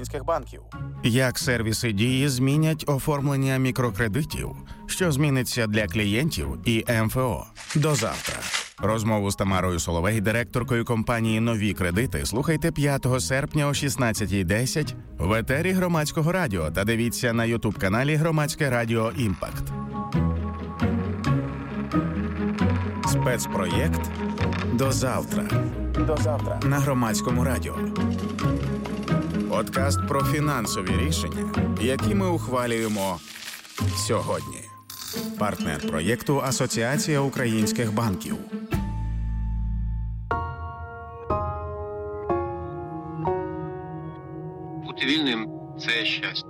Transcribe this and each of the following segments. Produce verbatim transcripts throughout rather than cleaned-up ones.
українських банків. Як сервіси Дії змінять оформлення мікрокредитів, що зміниться для клієнтів і ем еф о. До завтра. Розмову з Тамарою Соловей, директоркою компанії «Нові кредити», слухайте п'ятого серпня о шістнадцятій десять в етері Громадського радіо та дивіться на ютуб-каналі Громадське радіо «Імпакт». Спецпроєкт «До завтра». До завтра. На Громадському радіо. Подкаст про фінансові рішення, які ми ухвалюємо сьогодні. Партнер проєкту «Асоціація українських банків». Бути вільним – це щастя.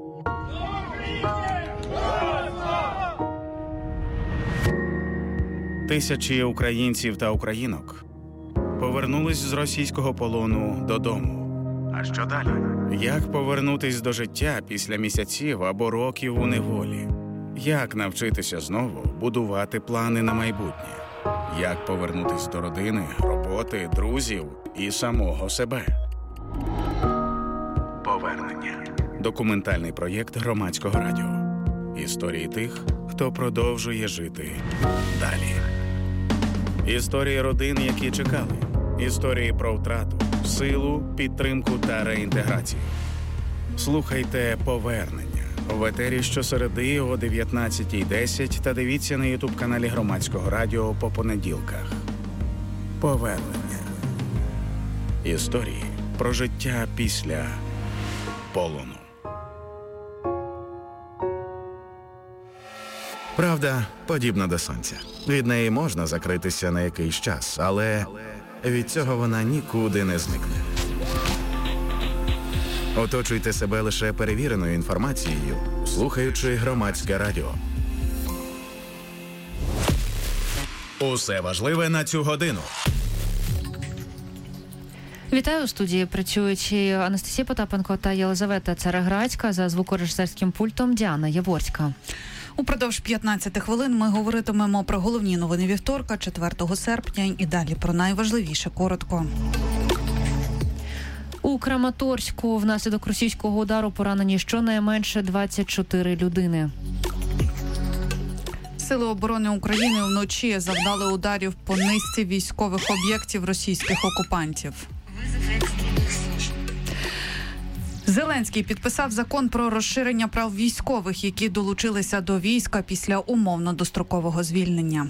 Тисячі українців та українок повернулись з російського полону додому. А що далі? Як повернутись до життя після місяців або років у неволі? Як навчитися знову будувати плани на майбутнє? Як повернутись до родини, роботи, друзів і самого себе? Повернення. Документальний проєкт Громадського радіо. Історії тих, хто продовжує жити далі. Історії родин, які чекали. Історії про втрату, силу, підтримку та реінтеграцію. Слухайте «Повернення» в етері щосереди о дев'ятнадцятій десять та дивіться на ютуб-каналі Громадського радіо по понеділках. «Повернення». Історії про життя після полону. Правда подібна до сонця. Від неї можна закритися на якийсь час, але від цього вона нікуди не зникне. Оточуйте себе лише перевіреною інформацією, слухаючи Громадське радіо. Усе важливе на цю годину. Вітаю, у студії працюють Анастасія Потапенко та Єлизавета Цареградська, за звукорежисерським пультом Діана Яворська. Упродовж п'ятнадцяти хвилин ми говоритимемо про головні новини вівторка, четвертого серпня, і далі про найважливіше коротко. У Краматорську внаслідок російського удару поранені щонайменше двадцять чотири людини. Сили оборони України вночі завдали ударів по низці військових об'єктів російських окупантів. Зеленський підписав закон про розширення прав військових, які долучилися до війська після умовно-дострокового звільнення.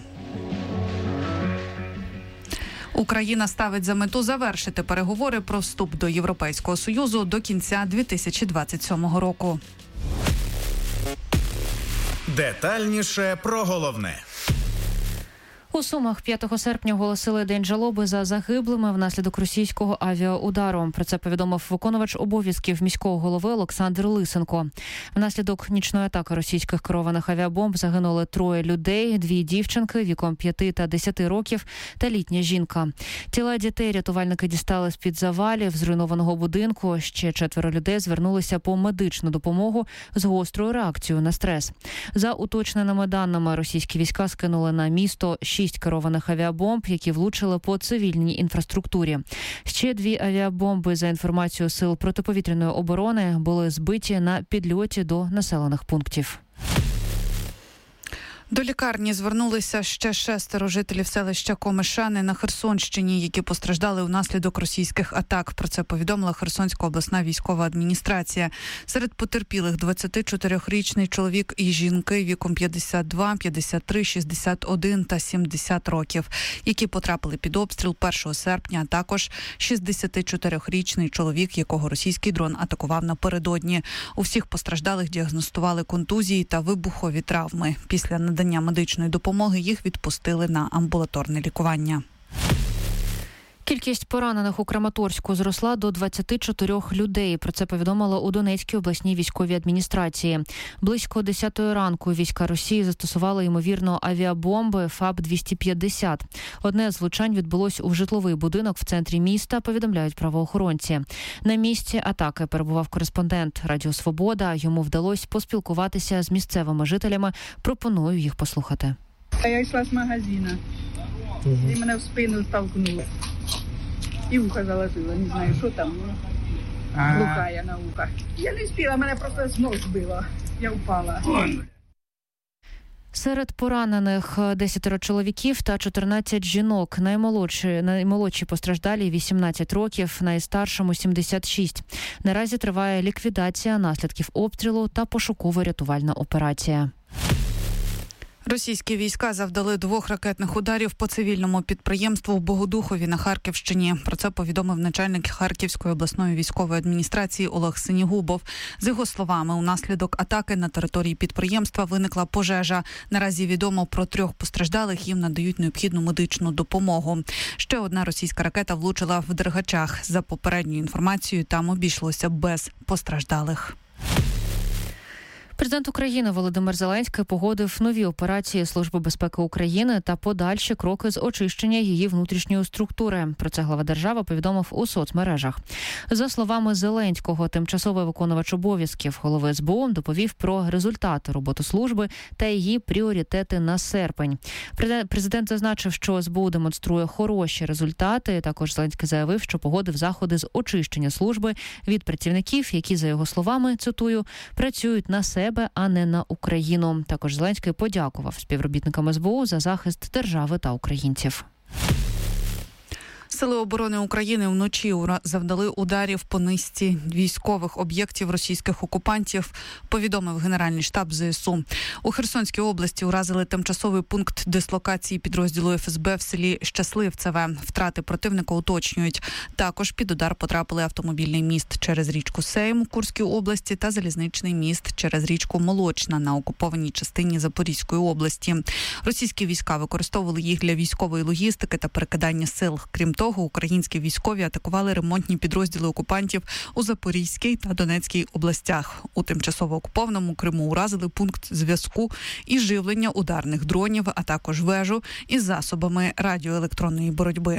Україна ставить за мету завершити переговори про вступ до Європейського Союзу до кінця дві тисячі двадцять сьомого року. Детальніше про головне. У Сумах п'ятого серпня оголосили день жалоби за загиблими внаслідок російського авіаудару. Про це повідомив виконувач обов'язків міського голови Олександр Лисенко. Внаслідок нічної атаки російських керованих авіабомб загинули троє людей, дві дівчинки віком п'яти та десяти років та літня жінка. Тіла дітей рятувальники дістали з-під завалів зруйнованого будинку. Ще четверо людей звернулися по медичну допомогу з гострою реакцією на стрес. За уточненими даними, російські війська скинули на місто шість керованих авіабомб, які влучили по цивільній інфраструктурі. Ще дві авіабомби, за інформацією сил протиповітряної оборони, були збиті на підльоті до населених пунктів. До лікарні звернулися ще шестеро жителів селища Комишани на Херсонщині, які постраждали внаслідок російських атак. Про це повідомила Херсонська обласна військова адміністрація. Серед потерпілих двадцятичотирирічний чоловік і жінки віком п'ятдесят два, п'ятдесят три, шістдесят один та сімдесят років, які потрапили під обстріл першого серпня, а також шістдесятичотирирічний чоловік, якого російський дрон атакував напередодні. У всіх постраждалих діагностували контузії та вибухові травми. Після надання медичної допомоги їх відпустили на амбулаторне лікування. Кількість поранених у Краматорську зросла до двадцяти чотирьох людей. Про це повідомили у Донецькій обласній військовій адміністрації. Близько десятої ранку війська Росії застосували, ймовірно, авіабомби ФАБ двісті п'ятдесят. Одне з влучань відбулось у житловий будинок в центрі міста, повідомляють правоохоронці. На місці атаки перебував кореспондент Радіо Свобода. Йому вдалося поспілкуватися з місцевими жителями. Пропоную їх послухати. Я йшла з магазину. Угу. І мене в спину стовкнули. І вуха залазила, не знаю, що там. Глухая наука. Я не спіла, мене просто з ног збило. Я впала. Серед поранених десять чоловіків та чотирнадцять жінок. Наймолодші, наймолодші постраждалі вісімнадцять років, найстаршому сімдесят шість. Наразі триває ліквідація наслідків обстрілу та пошуково-рятувальна операція. Російські війська завдали двох ракетних ударів по цивільному підприємству в Богодухові на Харківщині. Про це повідомив начальник Харківської обласної військової адміністрації Олег Синігубов. З його словами, унаслідок атаки на території підприємства виникла пожежа. Наразі відомо про трьох постраждалих, їм надають необхідну медичну допомогу. Ще одна російська ракета влучила в Дергачах. За попередньою інформацією, там обійшлося без постраждалих. Президент України Володимир Зеленський погодив нові операції Служби безпеки України та подальші кроки з очищення її внутрішньої структури. Про це глава держави повідомив у соцмережах. За словами Зеленського, тимчасовий виконувач обов'язків голови ес бе у доповів про результати роботи служби та її пріоритети на серпень. Президент зазначив, що ес бе у демонструє хороші результати. Також Зеленський заявив, що погодив заходи з очищення служби від працівників, які, за його словами, цитую, працюють на себе, а не на Україну. Також Зеленський подякував співробітникам ес бе у за захист держави та українців. Сили оборони України вночі завдали ударів по низці військових об'єктів російських окупантів, повідомив Генеральний штаб зе ес у. У Херсонській області уразили тимчасовий пункт дислокації підрозділу еф ес бе в селі Щасливцеве. Втрати противника уточнюють. Також під удар потрапили автомобільний міст через річку Сейм у Курській області та залізничний міст через річку Молочна на окупованій частині Запорізької області. Російські війська використовували їх для військової логістики та перекидання сил. Крім того, українські військові атакували ремонтні підрозділи окупантів у Запорізькій та Донецькій областях. У тимчасово окупованому Криму уразили пункт зв'язку і живлення ударних дронів, а також вежу із засобами радіоелектронної боротьби.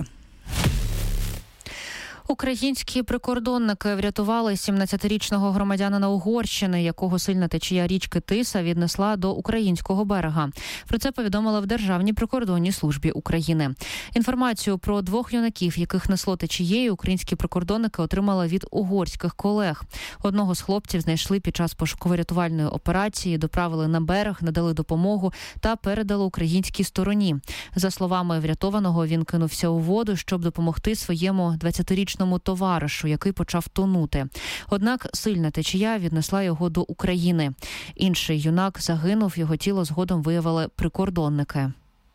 Українські прикордонники врятували сімнадцятирічного громадянина Угорщини, якого сильна течія річки Тиса віднесла до українського берега. Про це повідомила в Державній прикордонній службі України. Інформацію про двох юнаків, яких несло течією, українські прикордонники отримали від угорських колег. Одного з хлопців знайшли під час пошуково-рятувальної операції, доправили на берег, надали допомогу та передали українській стороні. За словами врятованого, він кинувся у воду, щоб допомогти своєму двадцятирічному товаришу, який почав тонути. Однак сильна течія віднесла його до України. Інший юнак загинув, його тіло згодом виявили прикордонники.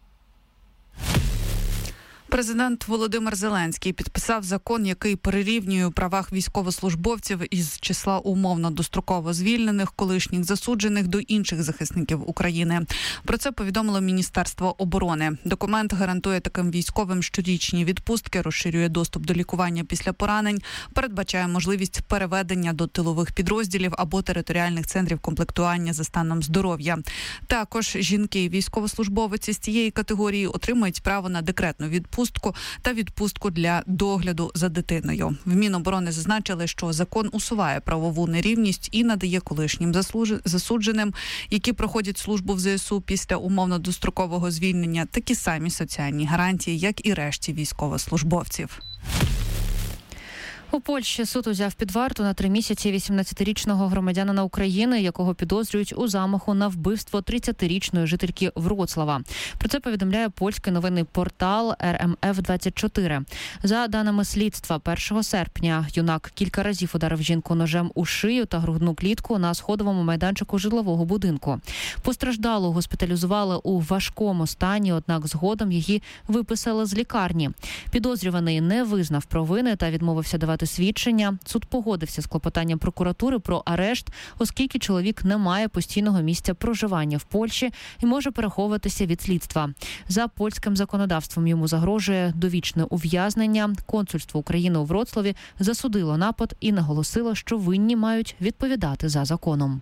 Президент Володимир Зеленський підписав закон, який перерівнює у правах військовослужбовців із числа умовно достроково звільнених колишніх засуджених до інших захисників України. Про це повідомило Міністерство оборони. Документ гарантує таким військовим щорічні відпустки, розширює доступ до лікування після поранень, передбачає можливість переведення до тилових підрозділів або територіальних центрів комплектування за станом здоров'я. Також жінки і військовослужбовиці з цієї категорії отримують право на декретну відпустку та відпустку для догляду за дитиною. В Міноборони зазначили, що закон усуває правову нерівність і надає колишнім засудженим, які проходять службу в зе ес у після умовно-дострокового звільнення, такі самі соціальні гарантії, як і решті військовослужбовців. У Польщі суд узяв під варту на три місяці вісімнадцятирічного громадянина України, якого підозрюють у замаху на вбивство тридцятирічної жительки Вроцлава. Про це повідомляє польський новинний портал ер ем еф двадцять чотири. За даними слідства, першого серпня юнак кілька разів ударив жінку ножем у шию та грудну клітку на сходовому майданчику житлового будинку. Постраждалу госпіталізували у важкому стані, однак згодом її виписали з лікарні. Підозрюваний не визнав провини та відмовився давати свідчення. Суд погодився з клопотанням прокуратури про арешт, оскільки чоловік не має постійного місця проживання в Польщі і може переховуватися від слідства. За польським законодавством йому загрожує довічне ув'язнення. Консульство України у Вроцлаві засудило напад і наголосило, що винні мають відповідати за законом.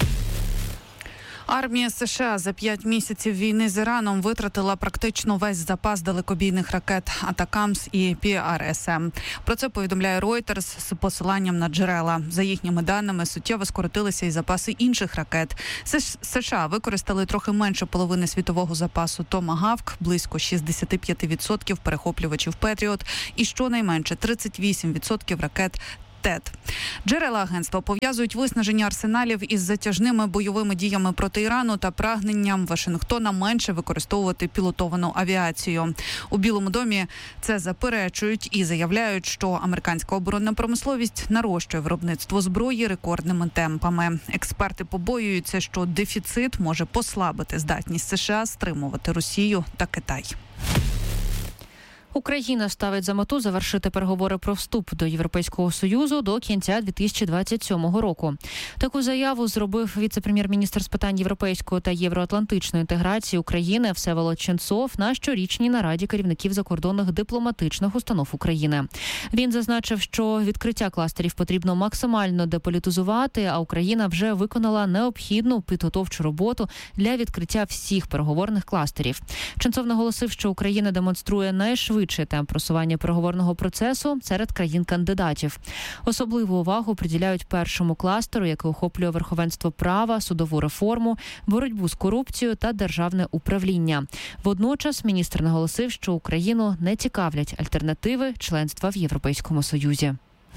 Армія США за п'ять місяців війни з Іраном витратила практично весь запас далекобійних ракет «Атакамс» і пі ар ес ем. Про це повідомляє Reuters з посиланням на джерела. За їхніми даними, суттєво скоротилися і запаси інших ракет. США використали трохи менше половини світового запасу «Томагавк», близько шістдесят п'ять відсотків перехоплювачів «Петріот» і щонайменше тридцять вісім відсотків ракет ТЕД. Джерела агентства пов'язують виснаження арсеналів із затяжними бойовими діями проти Ірану та прагненням Вашингтона менше використовувати пілотовану авіацію. У Білому домі це заперечують і заявляють, що американська оборонна промисловість нарощує виробництво зброї рекордними темпами. Експерти побоюються, що дефіцит може послабити здатність США стримувати Росію та Китай. Україна ставить за мету завершити переговори про вступ до Європейського Союзу до кінця дві тисячі двадцять сьомого року. Таку заяву зробив віце-прем'єр-міністр з питань європейської та євроатлантичної інтеграції України Всеволод Ченцов на щорічній нараді керівників закордонних дипломатичних установ України. Він зазначив, що відкриття кластерів потрібно максимально деполітизувати, а Україна вже виконала необхідну підготовчу роботу для відкриття всіх переговорних кластерів. Ченцов наголосив, що Україна демонструє найшвидше темп просування переговорного процесу серед країн-кандидатів. Особливу увагу приділяють першому кластеру, який охоплює верховенство права, судову реформу, боротьбу з корупцією та державне управління. Водночас міністр наголосив, що Україну не цікавлять альтернативи членства в Європейському Союзі.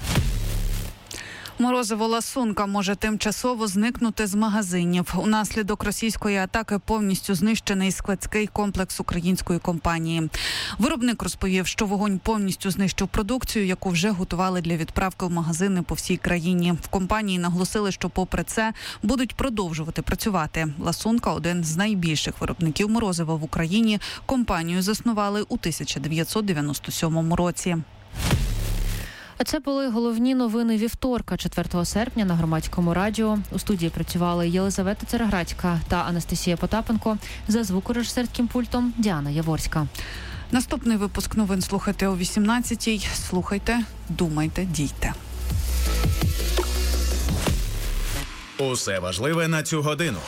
Морозиво-ласунка може тимчасово зникнути з магазинів. Унаслідок російської атаки повністю знищений складський комплекс української компанії. Виробник розповів, що вогонь повністю знищив продукцію, яку вже готували для відправки в магазини по всій країні. В компанії наголосили, що попри це будуть продовжувати працювати. Ласунка – один з найбільших виробників морозива в Україні. Компанію заснували у тисяча дев'ятсот дев'яносто сьомому році. А це були головні новини вівторка, четвертого серпня на Громадському радіо. У студії працювали Єлизавета Цереградська та Анастасія Потапенко. За звукорежисерським пультом Діана Яворська. Наступний випуск новин слухайте о вісімнадцятій. Слухайте, думайте, дійте. Усе важливе на цю годину.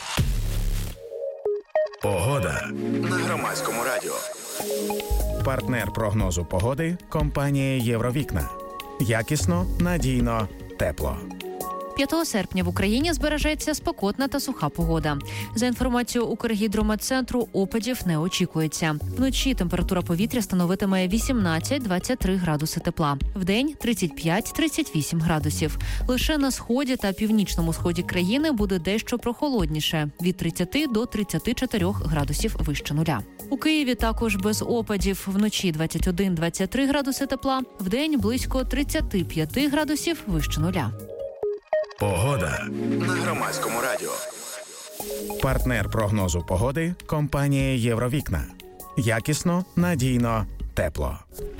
Погода на Громадському радіо. Партнер прогнозу погоди – компанія «Євровікна». Якісно, надійно, тепло. п'ятого серпня в Україні збережеться спекотна та суха погода. За інформацією Укргідрометцентру, опадів не очікується. Вночі температура повітря становитиме вісімнадцять-двадцять три градуси тепла. Вдень – тридцять п'ять - тридцять вісім градусів. Лише на сході та північному сході країни буде дещо прохолодніше – від тридцяти до тридцяти чотирьох градусів вище нуля. У Києві також без опадів. Вночі двадцять один - двадцять три градуси тепла. Вдень близько тридцяти п'яти градусів вище нуля. Погода на Громадському радіо. Партнер прогнозу погоди – компанія «Євровікна». Якісно, надійно, тепло.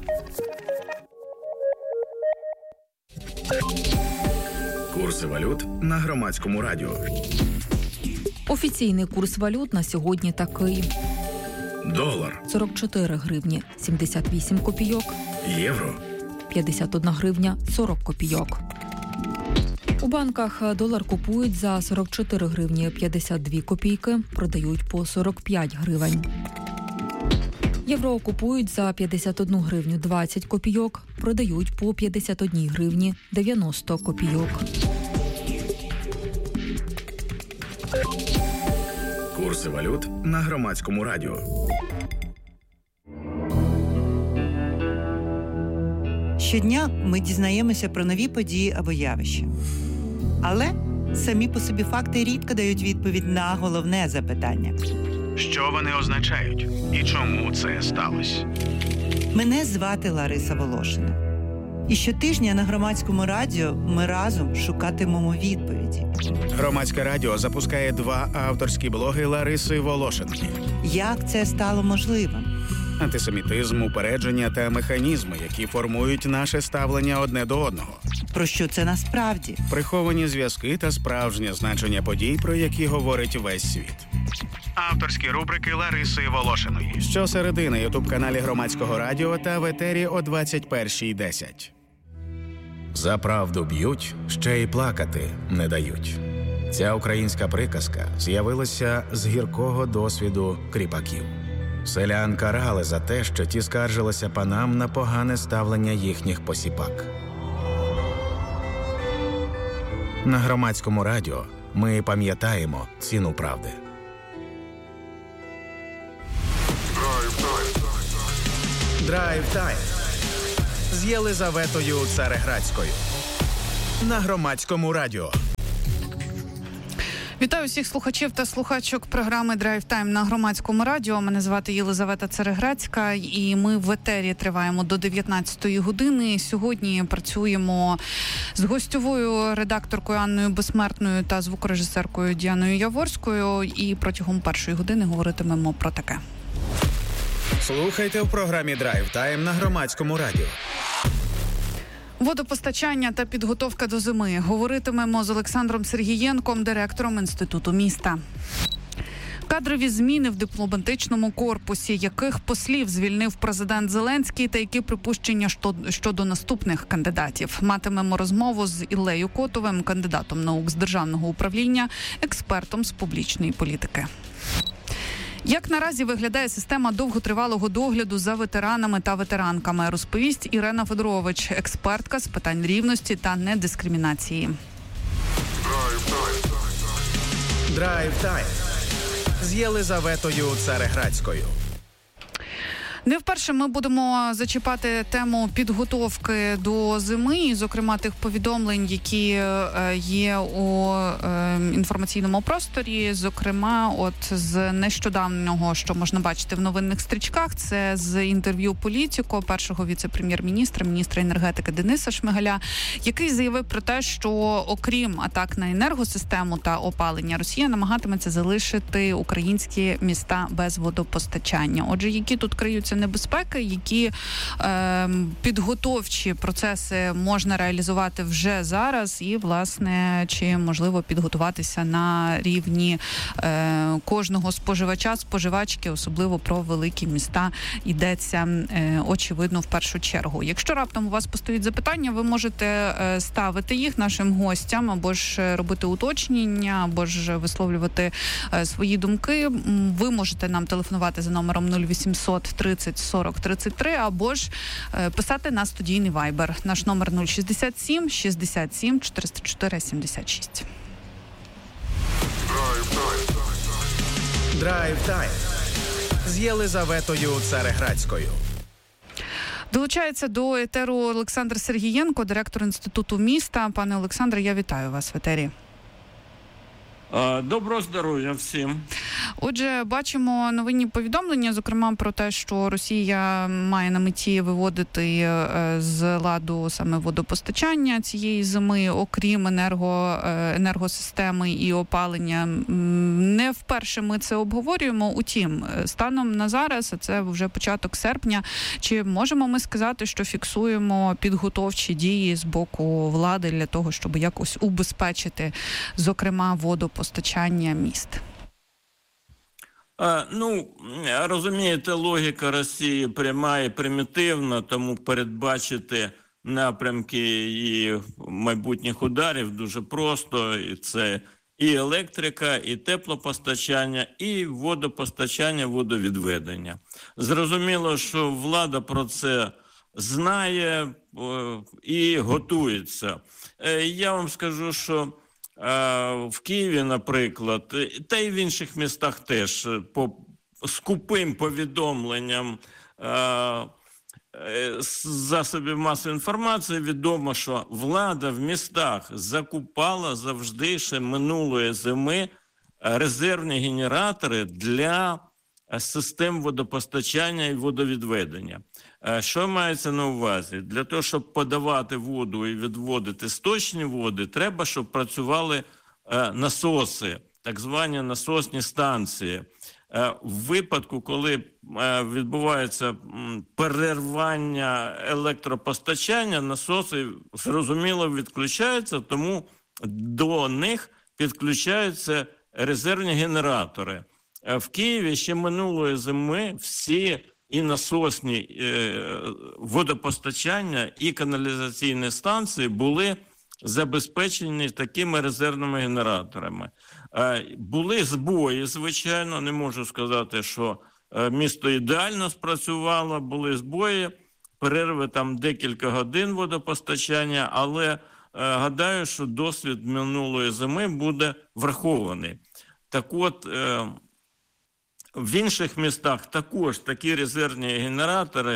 Курси валют на Громадському радіо. Офіційний курс валют на сьогодні такий. Долар – сорок чотири гривні сімдесят вісім копійок. Євро – п'ятдесят одна гривня сорок копійок. У банках долар купують за сорок чотири гривні п'ятдесят дві копійки, продають по сорок п'ять гривень. Євро купують за п'ятдесят одну гривню двадцять копійок, продають по п'ятдесят одні гривні дев'яносто копійок. Курси валют на Громадському радіо. Щодня ми дізнаємося про нові події або явища. Але самі по собі факти рідко дають відповідь на головне запитання. Що вони означають? І чому це сталося? Мене звати Лариса Волошина. І щотижня на Громадському радіо ми разом шукатимемо відповіді. Громадське радіо запускає два авторські блоги Лариси Волошиної. Як це стало можливим? Антисемітизм, упередження та механізми, які формують наше ставлення одне до одного. Про що це насправді? Приховані зв'язки та справжнє значення подій, про які говорить весь світ. Авторські рубрики Лариси Волошиної. Щосереди на ютуб-каналі Громадського радіо та в етері о двадцять першій десять. За правду б'ють, ще й плакати не дають. Ця українська приказка з'явилася з гіркого досвіду кріпаків. Селян карали за те, що ті скаржилися панам на погане ставлення їхніх посіпак. На Громадському радіо ми пам'ятаємо ціну правди. Драйв-тайм з Єлизаветою Цереградською. на Громадському радіо. Вітаю всіх слухачів та слухачок програми «Драйв Тайм» на Громадському радіо. Мене звати Єлизавета Цереграцька, і ми в етері триваємо до дев'ятнадцятої години. Сьогодні працюємо з гостьовою редакторкою Анною Безсмертною та звукорежисеркою Діаною Яворською. І протягом першої години говоритимемо про таке. Слухайте в програмі «Драйв Тайм» на Громадському радіо. Водопостачання та підготовка до зими. Говоритимемо з Олександром Сергієнком, директором Інституту міста. Кадрові зміни в дипломатичному корпусі. Яких послів звільнив президент Зеленський та які припущення щодо наступних кандидатів? Матимемо розмову з Іллею Котовим, кандидатом наук з державного управління, експертом з публічної політики. Як наразі виглядає система довготривалого догляду за ветеранами та ветеранками, розповість Ірена Федорович, експертка з питань рівності та недискримінації. Драйв Тайм з Єлизаветою Цереграцькою. Не вперше ми будемо зачіпати тему підготовки до зими, і, зокрема, тих повідомлень, які є у інформаційному просторі. Зокрема, от з нещодавнього, що можна бачити в новинних стрічках, це з інтерв'ю Політіко, першого віце-прем'єр-міністра, міністра енергетики Дениса Шмигаля, який заявив про те, що окрім атак на енергосистему та опалення, Росія намагатиметься залишити українські міста без водопостачання. Отже, які тут криються небезпеки, які е, підготовчі процеси можна реалізувати вже зараз і, власне, чи можливо підготуватися на рівні е, кожного споживача, споживачки, особливо про великі міста йдеться, е, очевидно, в першу чергу. Якщо раптом у вас постають запитання, ви можете е, ставити їх нашим гостям, або ж робити уточнення, або ж висловлювати е, свої думки. Ви можете нам телефонувати за номером нуль вісімсот тридцять сорок тридцять три, або ж е, писати на студійний вайбер. Наш номер нуль шістдесят сім шістдесят сім чотириста чотири сімдесят шість. Драйв Тайм з Єлизаветою Цереграцькою. Долучається до етеру Олександр Сергієнко, директор Інституту міста. Пане Олександре, я вітаю вас в етері. Доброго здоров'я всім. Отже, бачимо новинні повідомлення, зокрема про те, що Росія має на меті виводити з ладу саме водопостачання цієї зими, окрім енерго, енергосистеми і опалення. Не вперше ми це обговорюємо. Утім, станом на зараз, а це вже початок серпня, чи можемо ми сказати, що фіксуємо підготовчі дії з боку влади для того, щоб якось убезпечити, зокрема, водопостачання міст? А, ну, розумієте, логіка Росії пряма і примітивна, тому передбачити напрямки її майбутніх ударів дуже просто. І це і електрика, і теплопостачання, і водопостачання, водовідведення. Зрозуміло, що влада про це знає і готується. Я вам скажу, що в Києві, наприклад, та й в інших містах теж по скупим повідомленням з засобів масової інформації відомо, що влада в містах закупала завжди ще минулої зими резервні генератори для систем водопостачання і водовідведення. Що мається на увазі? Для того, щоб подавати воду і відводити сточні води, треба, щоб працювали насоси, так звані насосні станції. В випадку, коли відбувається перервання електропостачання, насоси, зрозуміло, відключаються, тому до них підключаються резервні генератори. В Києві ще минулої зими всі і насосні е, водопостачання, і каналізаційні станції були забезпечені такими резервними генераторами. Е, були збої, звичайно, не можу сказати, що е, місто ідеально спрацювало, були збої, перерви там декілька годин водопостачання, але е, гадаю, що досвід минулої зими буде врахований. Так от, е, в інших містах також такі резервні генератори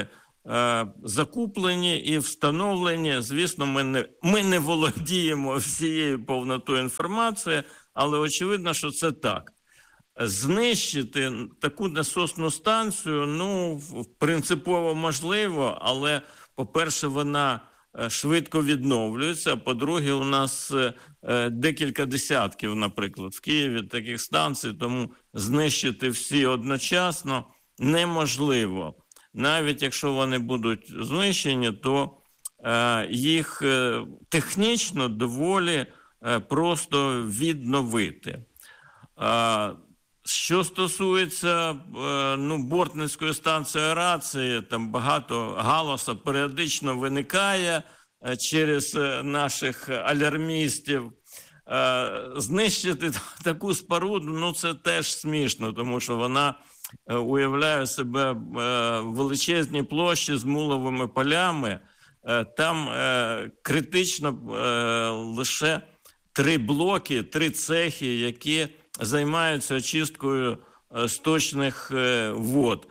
закуплені і встановлені. Звісно, ми не, ми не володіємо всією повнотою інформації, але очевидно, що це так. Знищити таку насосну станцію, ну, принципово можливо, але, по-перше, вона швидко відновлюється, а по-друге, у нас декілька десятків, наприклад, в Києві таких станцій, тому знищити всі одночасно неможливо. Навіть якщо вони будуть знищені, то е, їх е, технічно доволі е, просто відновити. Е, що стосується е, ну, Бортницької станції аерації, там багато галасу періодично виникає е, через е, наших алярмістів. Е, знищити таку споруду, ну це теж смішно, тому що вона уявляю себе величезні площі з муловими полями. Там критично лише три блоки, три цехи, які займаються очисткою сточних вод.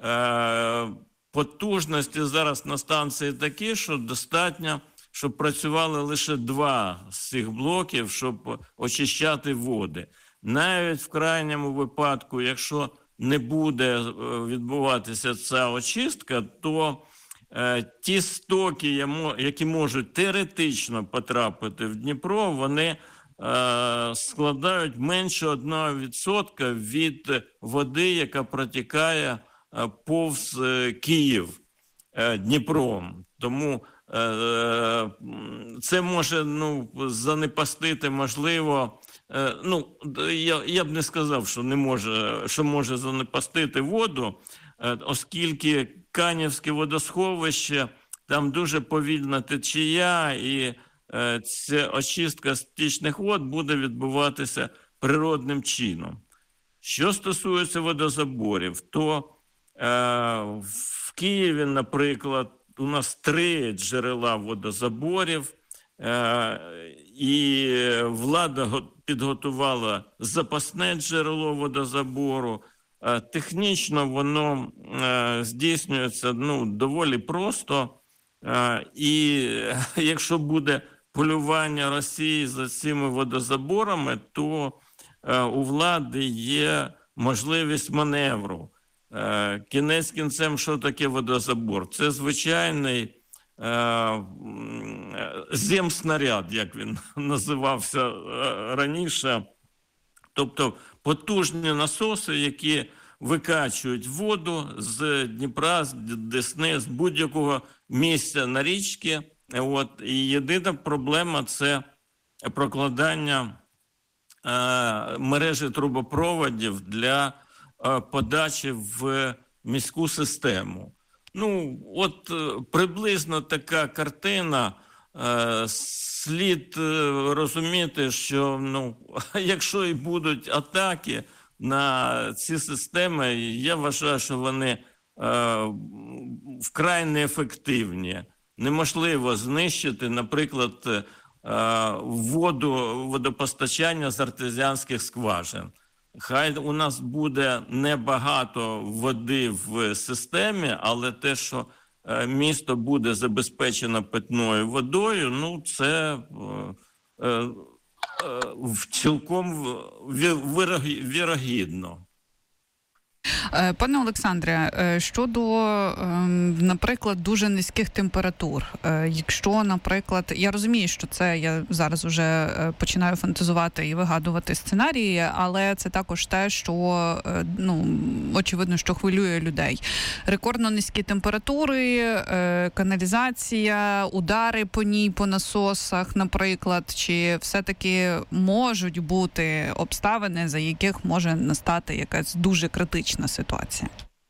Потужності зараз на станції такі, що достатньо, щоб працювали лише два з цих блоків, щоб очищати води. Навіть в крайньому випадку, якщо не буде відбуватися ця очистка, то е, ті стоки, які можуть теоретично потрапити в Дніпро, вони е, складають менше одного відсотка від води, яка протікає е, повз е, Київ е, Дніпром. Тому е, це може ну, занепастити, можливо, Ну, я, я б не сказав, що не може, що може занепастити воду, оскільки Канівське водосховище, там дуже повільна течія, і ця очистка стічних вод буде відбуватися природним чином. Що стосується водозаборів, то е, в Києві, наприклад, у нас три джерела водозаборів, е, і влада підготувала запасне джерело водозабору. Технічно воно здійснюється ну, доволі просто. І якщо буде полювання Росії за цими водозаборами, то у влади є можливість маневру. Кінець кінцем, що таке водозабор? Це звичайний земснаряд, як він називався раніше. Тобто потужні насоси, які викачують воду з Дніпра, з Десни, з будь-якого місця на річці. От. І єдина проблема – це прокладання е, мережі трубопроводів для е, подачі в міську систему. Ну, от приблизно така картина. Слід розуміти, що ну, якщо і будуть атаки на ці системи, я вважаю, що вони е, вкрай неефективні. Неможливо знищити, наприклад, е, воду, водопостачання з артезіанських скважин. Хай у нас буде небагато води в системі, але те, що місто буде забезпечено питною водою, ну це е, е, цілком вірогідно. Пане Олександре, щодо, наприклад, дуже низьких температур, якщо, наприклад, я розумію, що це, я зараз вже починаю фантазувати і вигадувати сценарії, але це також те, що, ну, очевидно, що хвилює людей. Рекордно низькі температури, каналізація, удари по ній, по насосах, наприклад, чи все-таки можуть бути обставини, за яких може настати якась дуже критична ситуація?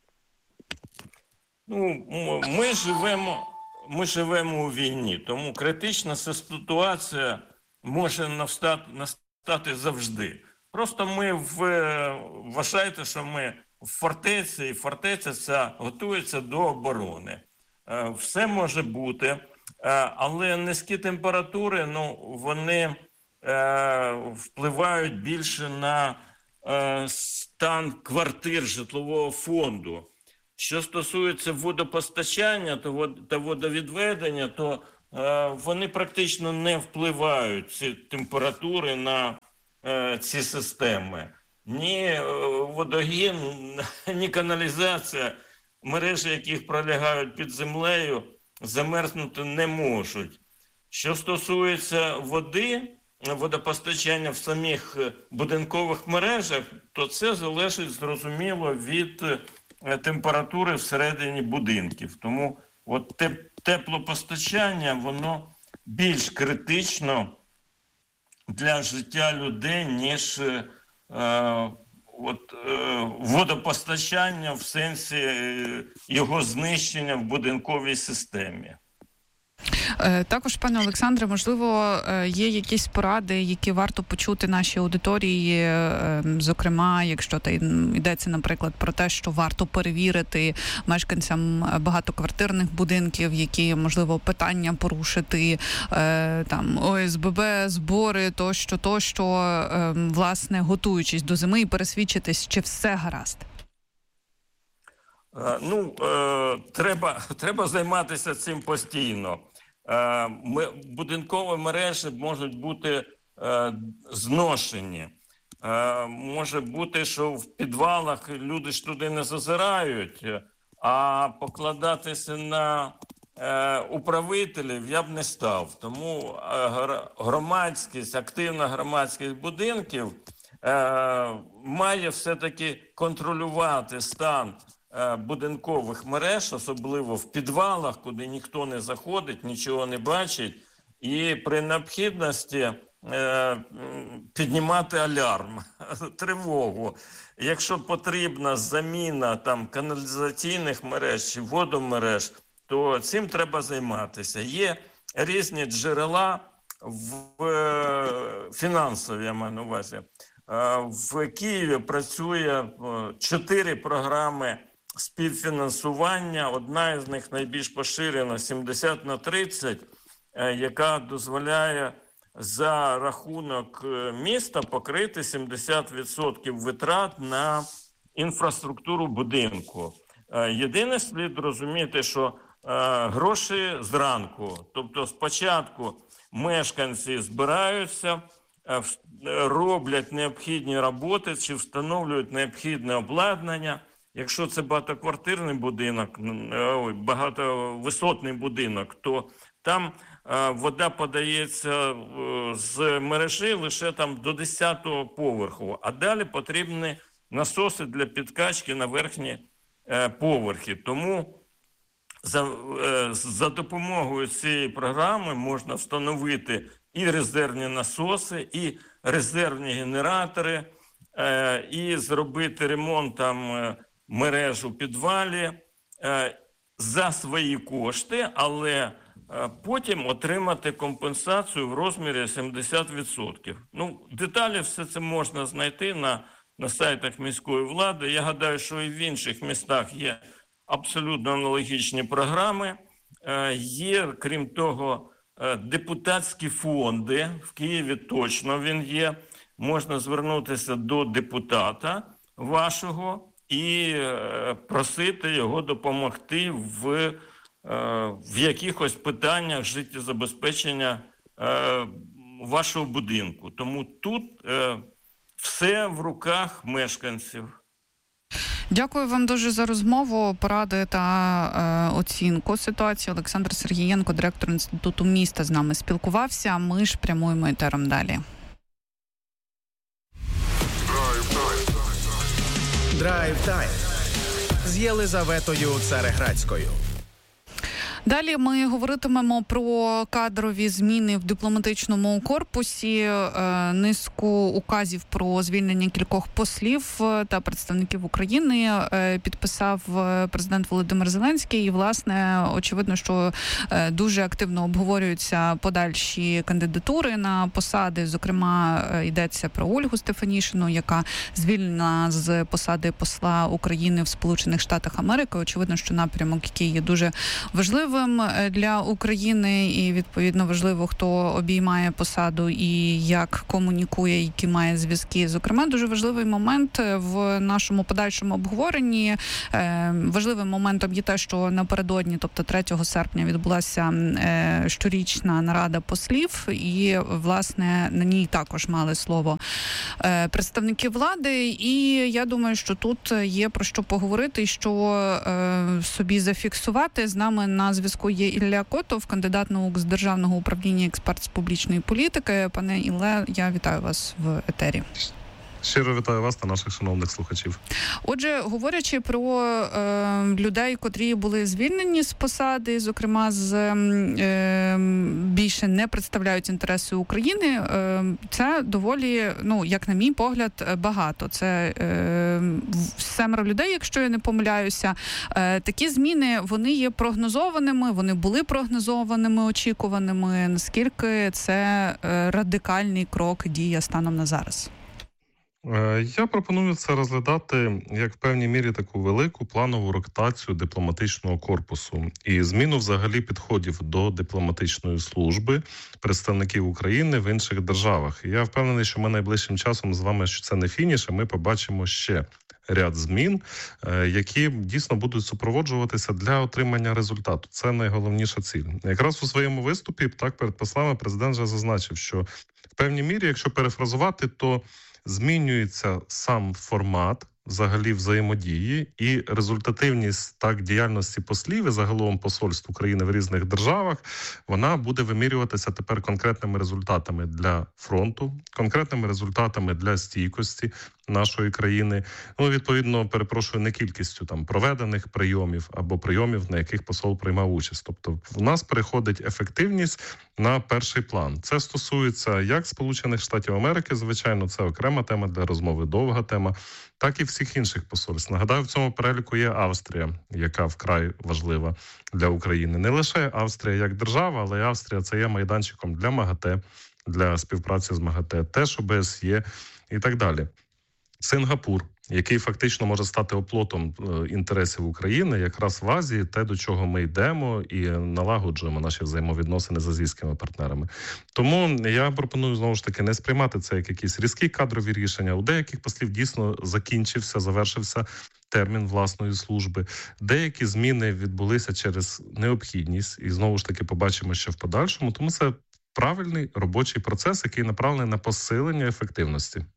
Ну, ми живемо, ми живемо у війні, тому критична ситуація може настати, настати завжди. Просто ми в, вважаєте, що ми в фортеці, і фортеця ця готується до оборони. Все може бути, але низькі температури, ну, вони впливають більше на стан квартир житлового фонду. Що стосується водопостачання та водовідведення, то е, вони практично не впливають, ці температури, на е, ці системи. Ні водогін, ні каналізація, мережі яких пролягають під землею, замерзнути не можуть. Що стосується води, водопостачання в самих будинкових мережах, то це залежить, зрозуміло, від температури всередині будинків. Тому от теплопостачання, воно більш критично для життя людей, ніж е, от, е, водопостачання в сенсі е, його знищення в будинковій системі. Також, пане Олександре, можливо, є якісь поради, які варто почути нашій аудиторії, зокрема, якщо та йдеться, наприклад, про те, що варто перевірити мешканцям багатоквартирних будинків, які, можливо, питання порушити, там, О С Б Б, збори, тощо, тощо, власне, готуючись до зими і пересвідчитись, чи все гаразд? Ну, е, треба, треба займатися цим постійно. Е, ми, будинкові мережі можуть бути е, зношені. Е, може бути, що в підвалах люди ж туди не зазирають, а покладатися на е, управителів я б не став. Тому е, громадськість, активна громадськість будинків е, має все-таки контролювати стан будинкових мереж, особливо в підвалах, куди ніхто не заходить, нічого не бачить, і при необхідності е, піднімати алярм, тривогу. Якщо потрібна заміна там каналізаційних мереж чи водомереж, то цим треба займатися. Є різні джерела в е, фінансові, я маю на увазі. Е, в Києві працює чотири програми співфінансування. Одна із них найбільш поширена, сімдесят на тридцять, яка дозволяє за рахунок міста покрити сімдесят відсотків витрат на інфраструктуру будинку. Єдине, слід розуміти, що гроші зранку, тобто спочатку мешканці збираються, роблять необхідні роботи чи встановлюють необхідне обладнання. Якщо це багатоквартирний будинок, багатовисотний будинок, то там вода подається з мережі лише там до десятого поверху, а далі потрібні насоси для підкачки на верхні поверхи. Тому за, за допомогою цієї програми можна встановити і резервні насоси, і резервні генератори, і зробити ремонт там мереж у підвалі за свої кошти, але потім отримати компенсацію в розмірі сімдесят відсотків. Ну, деталі все це можна знайти на, на сайтах міської влади. Я гадаю, що і в інших містах є абсолютно аналогічні програми. Є, крім того, депутатські фонди. В Києві точно він є. Можна звернутися до депутата вашого і просити його допомогти в, в якихось питаннях життєзабезпечення вашого будинку. Тому тут все в руках мешканців. Дякую вам дуже за розмову, поради та е, оцінку ситуації. Олександр Сергієнко, директор Інституту міста, з нами спілкувався. Ми ж прямуємо етером далі. Драйв-тайм з Єлизаветою Цареградською. Далі ми говоритимемо про кадрові зміни в дипломатичному корпусі, низку указів про звільнення кількох послів та представників України підписав президент Володимир Зеленський. І, власне, очевидно, що дуже активно обговорюються подальші кандидатури на посади. Зокрема, йдеться про Ольгу Стефанішину, яка звільнена з посади посла України в Сполучених Штатах Америки. Очевидно, що напрямок, який є дуже важливий. важливим для України і, відповідно, важливо, хто обіймає посаду і як комунікує, які має зв'язки. Зокрема, дуже важливий момент в нашому подальшому обговоренні. Важливим моментом є те, що напередодні, тобто третього серпня, відбулася щорічна нарада послів, і, власне, на ній також мали слово представники влади. І я думаю, що тут є про що поговорити, що собі зафіксувати. З нами на зв'язку є Ілля Котов, кандидат наук з Державного управління, експерт з публічної політики. Пане Ілле, я вітаю вас в етері. Щиро вітаю вас та наших шановних слухачів. Отже, говорячи про е, людей, котрі були звільнені з посади, зокрема, з е, більше не представляють інтереси України, е, це доволі, ну, як на мій погляд, багато. Це е, семеро людей, якщо я не помиляюся. Е, такі зміни, вони є прогнозованими, вони були прогнозованими, очікуваними. Наскільки це е, радикальний крок, дія станом на зараз? Я пропоную це розглядати як в певній мірі таку велику планову ротацію дипломатичного корпусу і зміну взагалі підходів до дипломатичної служби представників України в інших державах. І я впевнений, що ми найближчим часом з вами, що це не фініш, а ми побачимо ще ряд змін, які дійсно будуть супроводжуватися для отримання результату. Це найголовніша ціль. Якраз у своєму виступі, так, перед послами президент вже зазначив, що в певній мірі, якщо перефразувати, то змінюється сам формат взагалі взаємодії і результативність так діяльності послів і загалом посольств України в різних державах, вона буде вимірюватися тепер конкретними результатами для фронту, конкретними результатами для стійкості нашої країни. Ну, відповідно, перепрошую, не кількістю там проведених прийомів або прийомів, на яких посол приймав участь. Тобто в нас переходить ефективність на перший план. Це стосується як Сполучених Штатів Америки, звичайно, це окрема тема для розмови, довга тема, так і всіх інших посольств. Нагадаю, в цьому переліку є Австрія, яка вкрай важлива для України. Не лише Австрія як держава, але й Австрія це є майданчиком для МАГАТЕ, для співпраці з МАГАТЕ, теж ОБСЄ і так далі. Сингапур, який фактично може стати оплотом інтересів України, якраз в Азії, те, до чого ми йдемо і налагоджуємо наші взаємовідносини з азійськими партнерами. Тому я пропоную, знову ж таки, не сприймати це як якісь різкі кадрові рішення. У деяких послів дійсно закінчився, завершився термін власної служби. Деякі зміни відбулися через необхідність, і знову ж таки побачимо ще в подальшому. Тому це правильний робочий процес, який направлений на посилення ефективності.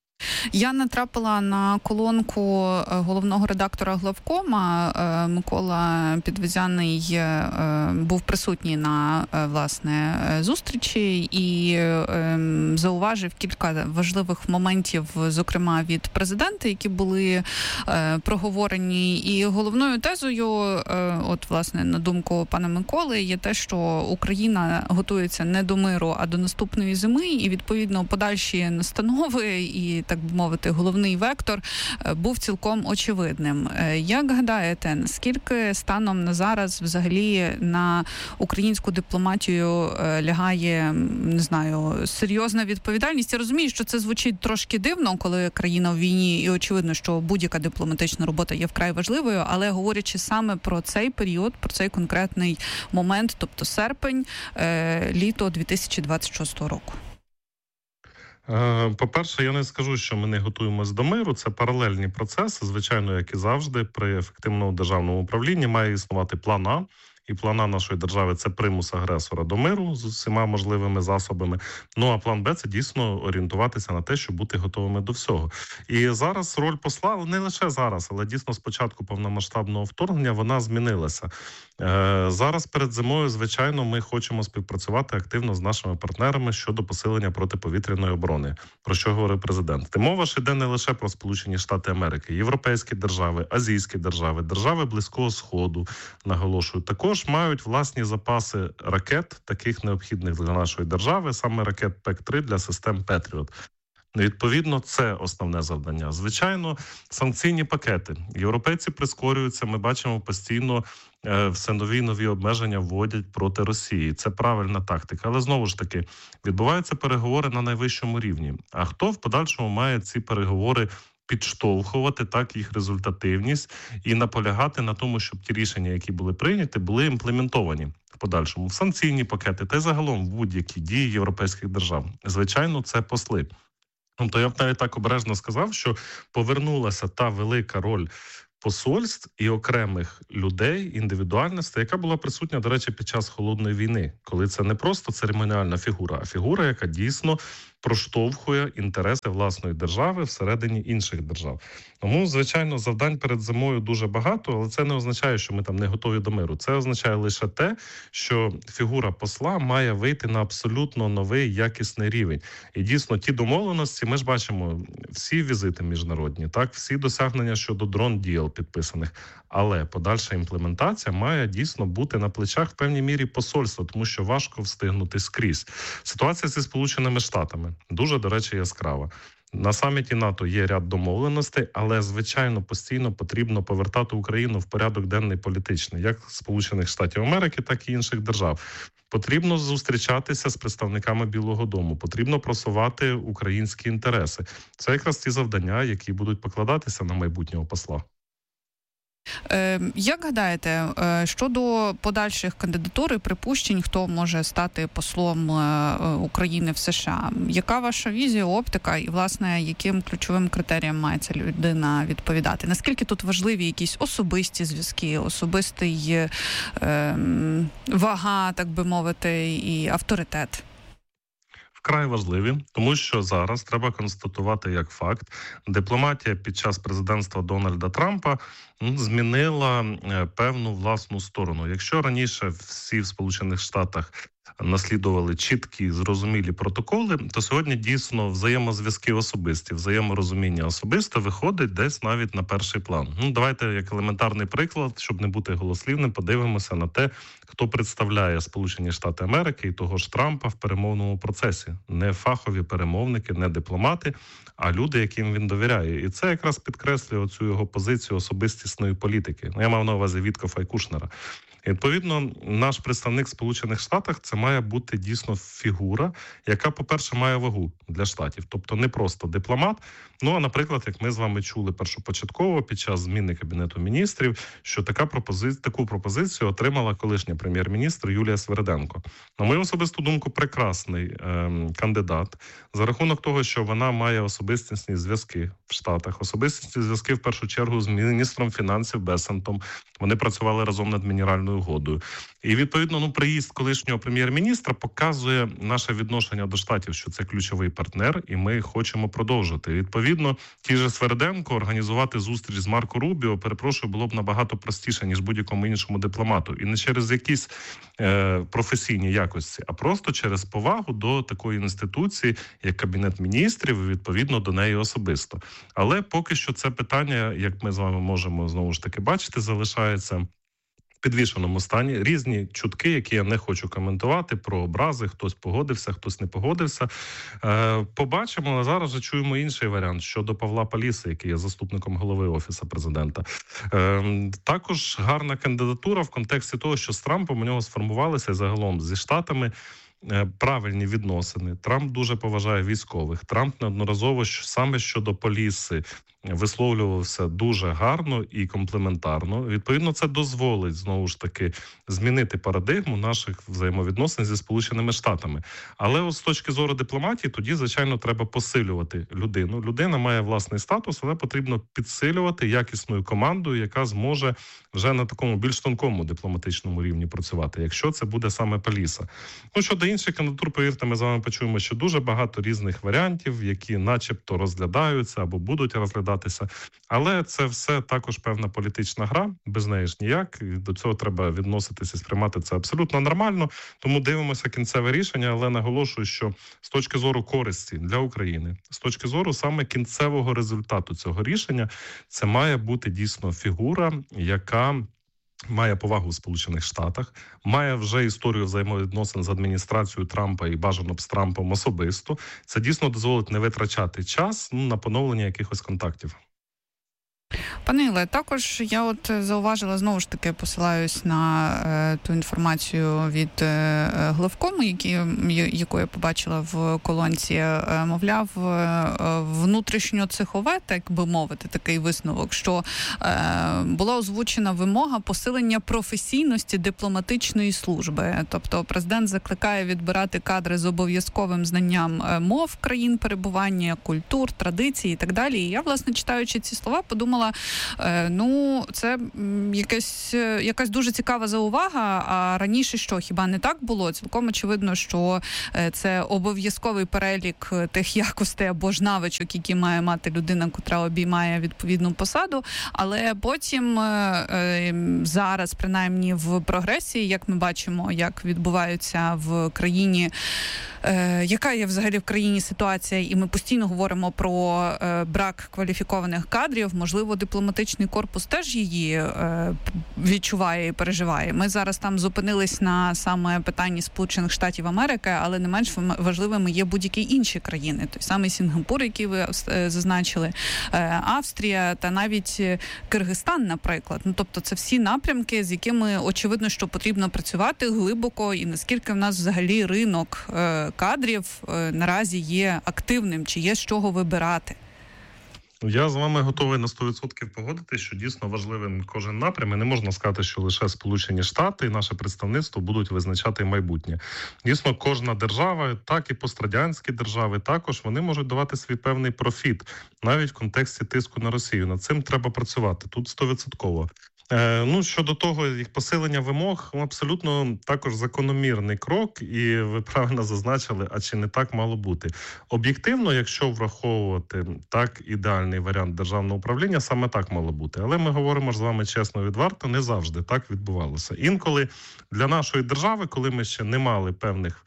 Я натрапила на колонку головного редактора Главкома. Микола Підвезяний був присутній на, власне, зустрічі і зауважив кілька важливих моментів, зокрема від президента, які були проговорені. І головною тезою, от, власне, на думку пана Миколи, є те, що Україна готується не до миру, а до наступної зими, і, відповідно, подальші настанови і, так би мовити, головний вектор був цілком очевидним. Як гадаєте, наскільки станом на зараз взагалі на українську дипломатію лягає, не знаю, серйозна відповідальність? Я розумію, що це звучить трошки дивно, коли країна в війні, і очевидно, що будь-яка дипломатична робота є вкрай важливою, але говорячи саме про цей період, про цей конкретний момент, тобто серпень, літо дві тисячі двадцять шостого року. По-перше, я не скажу, що ми не готуємось до миру. Це паралельні процеси. Звичайно, як і завжди, при ефективному державному управлінні має існувати план А. І план А нашої держави – це примус агресора до миру з усіма можливими засобами. Ну, а план Б – це дійсно орієнтуватися на те, щоб бути готовими до всього. І зараз роль посла, не лише зараз, але дійсно з початку повномасштабного вторгнення вона змінилася. Е, зараз перед зимою, звичайно, ми хочемо співпрацювати активно з нашими партнерами щодо посилення протиповітряної оборони, про що говорив президент. Та мова ж йде не лише про Сполучені Штати Америки, європейські держави, азійські держави, держави Близького Сходу, наголошую, також мають власні запаси ракет, таких необхідних для нашої держави, саме ракет Пек три для систем Петріот. Відповідно, це основне завдання. Звичайно, санкційні пакети. Європейці прискорюються, ми бачимо постійно е, все нові нові обмеження вводять проти Росії. Це правильна тактика. Але знову ж таки, відбуваються переговори на найвищому рівні. А хто в подальшому має ці переговори підштовхувати так їх результативність і наполягати на тому, щоб ті рішення, які були прийняті, були імплементовані в подальшому в санкційні пакети та й загалом в будь-які дії європейських держав. Звичайно, це посли. Тобто я б навіть так обережно сказав, що повернулася та велика роль посольств і окремих людей, індивідуальностей, яка була присутня, до речі, під час Холодної війни, коли це не просто церемоніальна фігура, а фігура, яка дійсно проштовхує інтереси власної держави всередині інших держав. Тому, звичайно, завдань перед зимою дуже багато, але це не означає, що ми там не готові до миру. Це означає лише те, що фігура посла має вийти на абсолютно новий якісний рівень. І дійсно, ті домовленості, ми ж бачимо всі візити міжнародні, так, всі досягнення щодо дрон-діл підписаних, але подальша імплементація має дійсно бути на плечах в певній мірі посольства, тому що важко встигнути скрізь. Ситуація зі Сполученими Штатами дуже, до речі, яскрава. На саміті НАТО є ряд домовленостей, але, звичайно, постійно потрібно повертати Україну в порядок денний політичний, як Сполучених Штатів Америки, так і інших держав. Потрібно зустрічатися з представниками Білого дому, потрібно просувати українські інтереси. Це якраз ті завдання, які будуть покладатися на майбутнього посла. Як гадаєте, щодо подальших кандидатур і припущень, хто може стати послом України в США? Яка ваша візія, оптика і, власне, яким ключовим критеріям має ця людина відповідати? Наскільки тут важливі якісь особисті зв'язки, особистий е, вага, так би мовити, і авторитет? Вкрай важливі, тому що зараз треба констатувати як факт, дипломатія під час президентства Дональда Трампа змінила певну власну сторону. Якщо раніше всі в Сполучених Штатах наслідували чіткі, зрозумілі протоколи, то сьогодні дійсно взаємозв'язки особисті, взаєморозуміння особисто виходить десь навіть на перший план. Ну, давайте як елементарний приклад, щоб не бути голослівним, подивимося на те, хто представляє Сполучені Штати Америки і того ж Трампа в перемовному процесі. Не фахові перемовники, не дипломати, а люди, яким він довіряє. І це якраз підкреслює оцю його позицію особистісної політики. Я мав на увазі Віткофа і Кушнера. І, відповідно, наш представник в Сполучених Штатах – це має бути дійсно фігура, яка, по-перше, має вагу для Штатів. Тобто не просто дипломат, ну, а, наприклад, як ми з вами чули першопочатково під час зміни Кабінету міністрів, що така пропози... таку пропозицію отримала колишня прем'єр-міністр Юлія Свериденко. На мою особисту думку, прекрасний е- кандидат за рахунок того, що вона має особистісні зв'язки в Штатах, особистісні зв'язки, в першу чергу, з міністром фінансів Бесентом. Вони працювали разом над мінеральною угодою. І, відповідно, ну, приїзд колишнього прем'єр-міністра показує наше відношення до Штатів, що це ключовий партнер, і ми хочемо продовжити. Відповідно, ті же Свериденко організувати зустріч з Марко Рубіо, перепрошую, було б набагато простіше, ніж будь-якому іншому дипломату. І не через якісь е, професійні якості, а просто через повагу до такої інституції, як Кабінет міністрів, і, відповідно, до неї особисто. Але поки що це питання, як ми з вами можемо, знову ж таки, бачити, залишається в підвішеному стані. Різні чутки, які я не хочу коментувати, про образи, хтось погодився, хтось не погодився. Е, побачимо, але зараз вже чуємо інший варіант щодо Павла Паліси, який є заступником голови Офісу президента. Е, також гарна кандидатура в контексті того, що з Трампом у нього сформувалися загалом зі Штатами правильні відносини. Трамп дуже поважає військових. Трамп неодноразово саме щодо Паліси висловлювався дуже гарно і комплементарно. Відповідно, це дозволить, знову ж таки, змінити парадигму наших взаємовідносин зі Сполученими Штатами. Але от з точки зору дипломатії, тоді, звичайно, треба посилювати людину. Людина має власний статус, але потрібно підсилювати якісною командою, яка зможе вже на такому більш тонкому дипломатичному рівні працювати, якщо це буде саме Паліса. Ну, щодо інших кандидатур, повірте, ми з вами почуємо, що дуже багато різних варіантів, які начебто розглядаються або будуть розглядатися. Але це все також певна політична гра, без неї ж ніяк. І до цього треба відноситися і сприймати це абсолютно нормально. Тому дивимося кінцеве рішення, але наголошую, що з точки зору користі для України, з точки зору саме кінцевого результату цього рішення, це має бути дійсно фігура, яка має повагу в Сполучених Штатах, має вже історію взаємовідносин з адміністрацією Трампа і бажано б з Трампом особисто. Це дійсно дозволить не витрачати час, ну, на поновлення якихось контактів. Пане Іле, також я от зауважила, знову ж таки посилаюсь на е, ту інформацію від е, главкому, які, яку я побачила в колонці, е, мовляв, е, внутрішньоцехове, так би мовити, такий висновок, що е, була озвучена вимога посилення професійності дипломатичної служби. Тобто президент закликає відбирати кадри з обов'язковим знанням мов країн перебування, культур, традицій і так далі. І я, власне, читаючи ці слова, подумала, ну, це якась, якась дуже цікава заувага, а раніше що, хіба не так було? Цілком очевидно, що це обов'язковий перелік тих якостей або ж навичок, які має мати людина, котра обіймає відповідну посаду, але потім зараз, принаймні в прогресії, як ми бачимо, як відбуваються в країні, яка є взагалі в країні ситуація, і ми постійно говоримо про е, брак кваліфікованих кадрів, можливо, дипломатичний корпус теж її е, відчуває і переживає. Ми зараз там зупинились на саме питанні Сполучених Штатів Америки, але не менш важливими є будь-які інші країни. Той самий Сінгапур, який ви е, зазначили, е, Австрія та навіть Киргизстан, наприклад. Ну, тобто це всі напрямки, з якими, очевидно, що потрібно працювати глибоко, і наскільки в нас взагалі ринок е, кадрів е, наразі є активним, чи є з чого вибирати? Я з вами готовий на сто відсотків погодитися, що дійсно важливим кожен напрям. І не можна сказати, що лише Сполучені Штати і наше представництво будуть визначати майбутнє. Дійсно, кожна держава, так і пострадянські держави, також вони можуть давати свій певний профіт, навіть в контексті тиску на Росію. Над цим треба працювати. Тут сто відсотків. Ну, щодо того, їх посилення вимог, абсолютно також закономірний крок, і ви правильно зазначили, а чи не так мало бути. Об'єктивно, якщо враховувати так ідеальний варіант державного управління, саме так мало бути. Але ми говоримо ж з вами чесно, відверто, не завжди так відбувалося. Інколи для нашої держави, коли ми ще не мали певних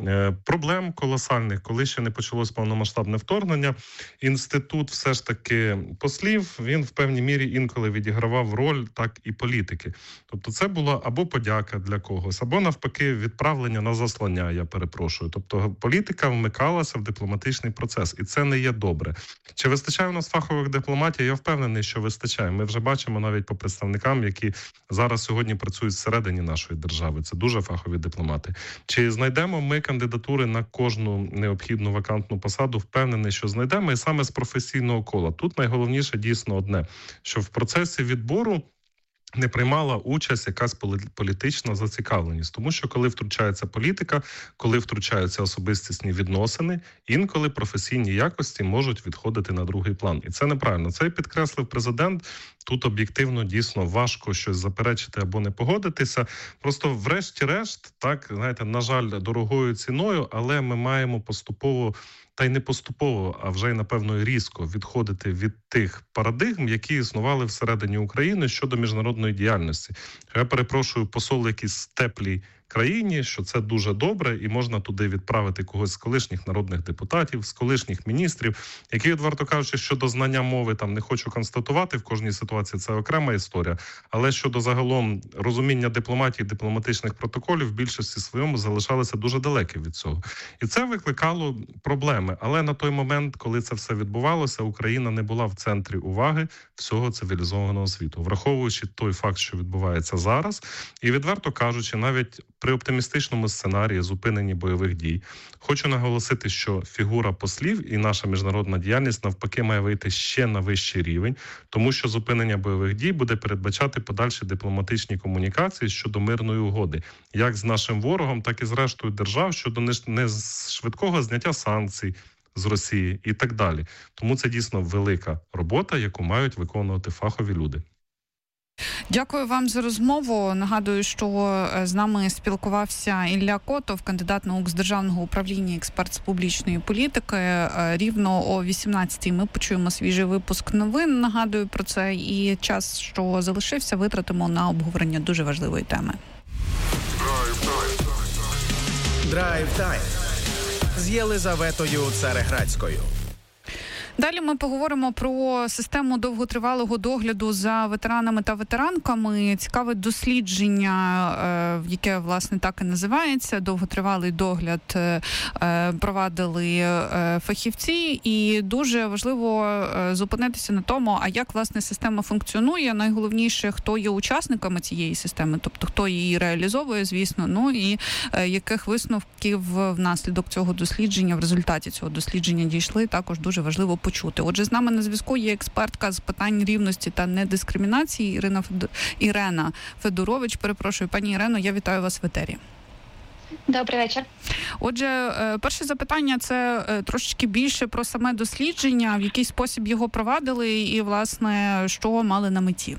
проблем колосальних, коли ще не почалось повномасштабне вторгнення, інститут все ж таки послів, він в певній мірі інколи відігравав роль так і політики. Тобто це була або подяка для когось, або навпаки відправлення на заслання, я перепрошую. Тобто політика вмикалася в дипломатичний процес, і це не є добре. Чи вистачає у нас фахових дипломатів? Я впевнений, що вистачає. Ми вже бачимо навіть по представникам, які зараз сьогодні працюють всередині нашої держави. Це дуже фахові дипломати. Чи знайдемо ми кандидатури на кожну необхідну вакантну посаду? Впевнений, що знайдемо, і саме з професійного кола. Тут найголовніше дійсно одне, що в процесі відбору не приймала участь якась політична зацікавленість. Тому що коли втручається політика, коли втручаються особистісні відносини, інколи професійні якості можуть відходити на другий план. І це неправильно. Це підкреслив президент. Тут об'єктивно дійсно важко щось заперечити або не погодитися. Просто врешті-решт, так, знаєте, на жаль, дорогою ціною, але ми маємо поступово, та й не поступово, а вже й, напевно, різко відходити від тих парадигм, які існували всередині України щодо міжнародної діяльності. Я перепрошую, посол якийсь теплій країні, що це дуже добре, і можна туди відправити когось з колишніх народних депутатів, з колишніх міністрів, які, відверто кажучи, щодо знання мови, там не хочу констатувати, в кожній ситуації це окрема історія, але щодо загалом розуміння дипломатії, дипломатичних протоколів, в більшості своєму залишалися дуже далекі від цього. І це викликало проблеми. Але на той момент, коли це все відбувалося, Україна не була в центрі уваги всього цивілізованого світу. Враховуючи той факт, що відбувається зараз, і, відверто кажучи, навіть при оптимістичному сценарії зупиненні бойових дій, хочу наголосити, що фігура послів і наша міжнародна діяльність навпаки має вийти ще на вищий рівень, тому що зупинення бойових дій буде передбачати подальші дипломатичні комунікації щодо мирної угоди, як з нашим ворогом, так і з рештою держав щодо не швидкого зняття санкцій з Росії і так далі. Тому це дійсно велика робота, яку мають виконувати фахові люди. Дякую вам за розмову. Нагадую, що з нами спілкувався Ілля Котов, кандидат наук з державного управління, експерт з публічної політики. Рівно о вісімнадцятій ми почуємо свіжий випуск новин. Нагадую про це. І час, що залишився, витратимо на обговорення дуже важливої теми. Драйв-тайм з Єлизаветою Цареградською. Далі ми поговоримо про систему довготривалого догляду за ветеранами та ветеранками. Цікаве дослідження, яке, власне, так і називається. Довготривалий догляд провадили фахівці. І дуже важливо зупинитися на тому, а як, власне, система функціонує. Найголовніше, хто є учасниками цієї системи, тобто хто її реалізовує, звісно, ну і яких висновків внаслідок цього дослідження, в результаті цього дослідження дійшли, також дуже важливо почути. Отже, з нами на зв'язку є експертка з питань рівності та недискримінації Ірина Федор... Ірена Федорович. Перепрошую, пані Ірено, я вітаю вас в етері. Добрий вечір. Отже, перше запитання – це трошечки більше про саме дослідження, в який спосіб його провадили і, власне, що мали на меті.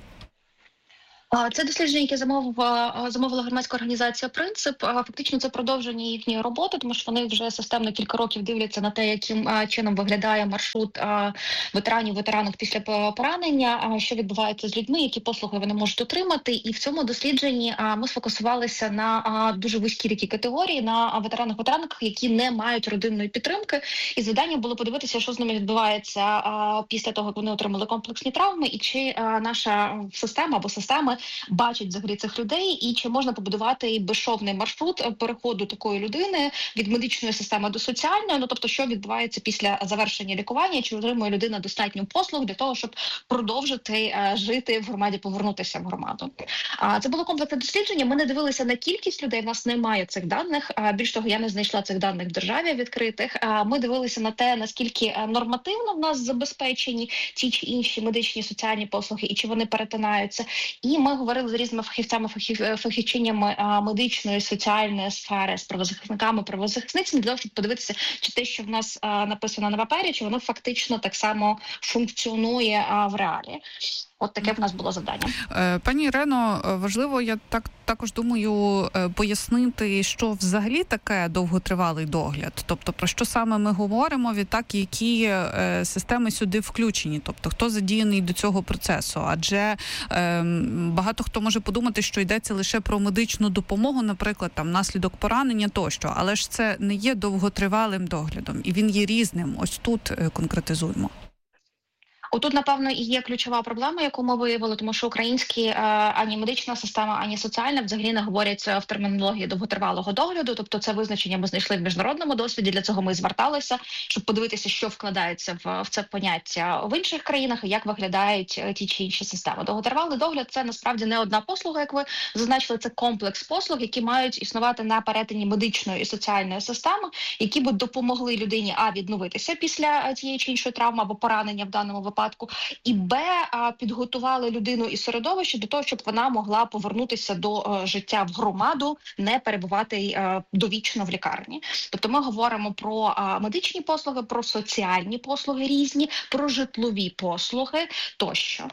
Це дослідження, яке замовила, замовила громадська організація «Принцип». Фактично це продовження їхньої роботи, тому що вони вже системно кілька років дивляться на те, яким чином виглядає маршрут ветеранів, ветеранок після поранення, що відбувається з людьми, які послуги вони можуть отримати. І в цьому дослідженні ми сфокусувалися на дуже вузькій такій категорії, на ветеранах, ветеранках, які не мають родинної підтримки. І завдання було подивитися, що з ними відбувається після того, як вони отримали комплексні травми, і чи наша система або системи бачать взагалі цих людей, і чи можна побудувати безшовний маршрут переходу такої людини від медичної системи до соціальної, ну тобто, що відбувається після завершення лікування, чи отримує людина достатньо послуг для того, щоб продовжити жити в громаді, повернутися в громаду. Це було комплексне дослідження, ми не дивилися на кількість людей, в нас немає цих даних, більш того, я не знайшла цих даних в державі відкритих. Ми дивилися на те, наскільки нормативно в нас забезпечені ті чи інші медичні соціальні послуги, і чи вони перетинаються. І ми говорили з різними фахівцями, фахів, фахівчинями медичної, соціальної сфери, з правозахисниками, правозахисницями, для того, щоб подивитися, чи те, що в нас а, написано на папері, чи воно фактично так само функціонує а, в реалі. От таке в нас було завдання. Пані Ірено, важливо, я так також думаю, пояснити, що взагалі таке довготривалий догляд. Тобто, про що саме ми говоримо, відтак, які е, системи сюди включені, тобто, хто задіяний до цього процесу. Адже е, багато хто може подумати, що йдеться лише про медичну допомогу, наприклад, там, наслідок поранення тощо, але ж це не є довготривалим доглядом, і він є різним. Ось тут е, конкретизуємо. Отут, напевно, і є ключова проблема, яку ми виявили, тому що українські е, ані медична система, ані соціальна взагалі не говорять в термінології довготривалого догляду, тобто це визначення ми знайшли в міжнародному досвіді, для цього ми зверталися, щоб подивитися, що вкладається в, в це поняття в інших країнах і як виглядають ті чи інші системи. Довготривалий догляд – це насправді не одна послуга, як ви зазначили, це комплекс послуг, які мають існувати на перетині медичної і соціальної системи, які б допомогли людині а відновитися після тієї чи іншої травми або поранення в даному випадку, і б підготували людину і середовище до того, щоб вона могла повернутися до життя в громаду, не перебувати довічно в лікарні. Тобто ми говоримо про медичні послуги, про соціальні послуги різні, про житлові послуги тощо.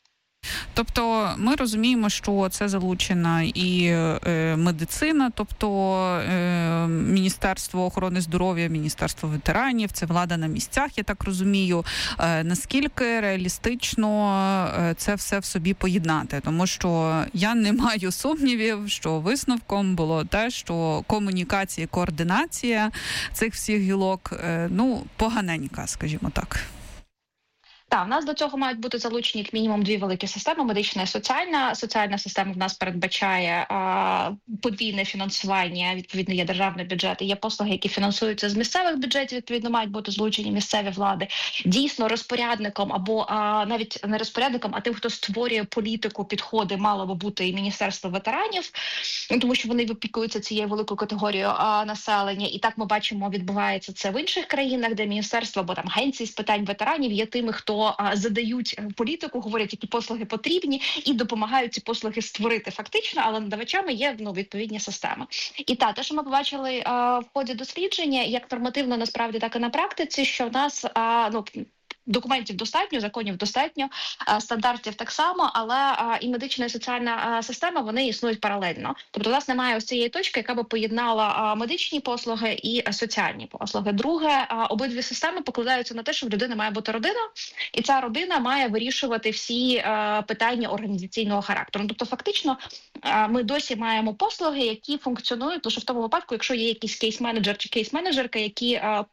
Тобто ми розуміємо, що це залучена і е, медицина, тобто е, Міністерство охорони здоров'я, Міністерство ветеранів, це влада на місцях, я так розумію. Е, наскільки реалістично е, це все в собі поєднати? Тому що я не маю сумнівів, що висновком було те, що комунікація, координація цих всіх гілок, е, ну, поганенька, скажімо так. Так, в нас до цього мають бути залучені як мінімум дві великі системи – медична і соціальна. Соціальна система в нас передбачає а, подвійне фінансування, відповідно є державний бюджет, і є послуги, які фінансуються з місцевих бюджетів, відповідно мають бути залучені місцеві влади. Дійсно, розпорядником або а, навіть не розпорядником, а тим, хто створює політику, підходи, мало би бути і Міністерство ветеранів, тому що вони випікуються цією великою категорією а, населення. І так ми бачимо, відбувається це в інших країнах, де міністерство або там агенції з питань ветеранів є тими, хто задають політику, говорять, які послуги потрібні, і допомагають ці послуги створити фактично, але надавачами є ну, відповідні системи. І та, те, що ми побачили а, в ході дослідження, як нормативно насправді, так і на практиці, що в нас а, ну, документів достатньо, законів достатньо, стандартів так само, але і медична і соціальна система, вони існують паралельно. Тобто у нас немає ось цієї точки, яка би поєднала медичні послуги і соціальні послуги. Друге, обидві системи покладаються на те, що в людини має бути родина, і ця родина має вирішувати всі питання організаційного характеру. Тобто фактично ми досі маємо послуги, які функціонують лише в тому випадку, якщо є якийсь кейс-менеджер чи кейс-менеджерка, які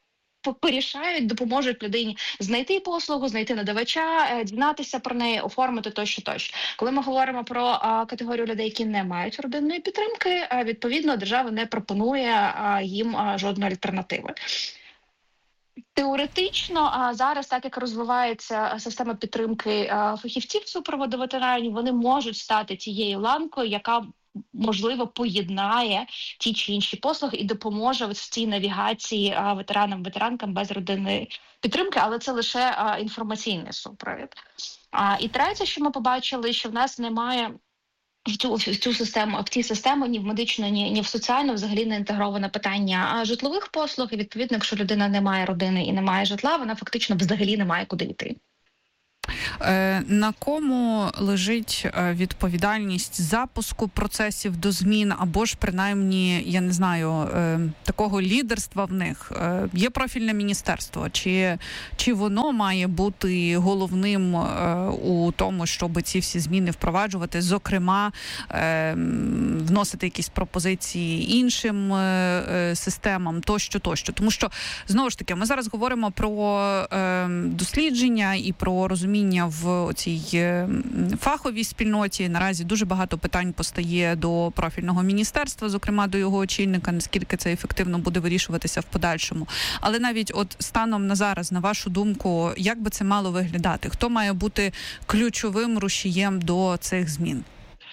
порішають, допоможуть людині знайти послугу, знайти надавача, дізнатися про неї, оформити тощо, тощо. Коли ми говоримо про а, категорію людей, які не мають родинної підтримки, а, відповідно, держава не пропонує а, їм а, жодної альтернативи. Теоретично, а зараз, так як розвивається система підтримки а, фахівців супроводу ветеранів, вони можуть стати тією ланкою, яка можливо поєднає ті чи інші послуги і допоможе в цій навігації а, ветеранам, ветеранкам без родинної підтримки, але це лише а, інформаційний супровід. А, і третє, що ми побачили, що в нас немає в цю, в цю систему, в цій системі ні в медичну, ні, ні в соціальну взагалі не інтегроване питання а житлових послуг. І відповідно, якщо людина не має родини і не має житла, вона фактично взагалі не має куди йти. На кому лежить відповідальність запуску процесів до змін, або ж принаймні, я не знаю, такого лідерства в них? Є профільне міністерство, чи, чи воно має бути головним у тому, щоб ці всі зміни впроваджувати, зокрема, вносити якісь пропозиції іншим системам, тощо, тощо. Тому що, знову ж таки, ми зараз говоримо про дослідження і про розуміння в цій фаховій спільноті. Наразі дуже багато питань постає до профільного міністерства, зокрема до його очільника, наскільки це ефективно буде вирішуватися в подальшому. Але навіть от станом на зараз, на вашу думку, як би це мало виглядати? Хто має бути ключовим рушієм до цих змін?